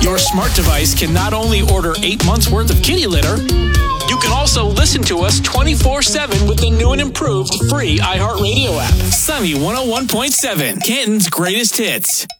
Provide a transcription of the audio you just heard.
Your smart device can not only order 8 months worth of kitty litter, you can also listen to us 24/7 with the new and improved free iHeartRadio app. Sunny 101.7, Canton's greatest hits.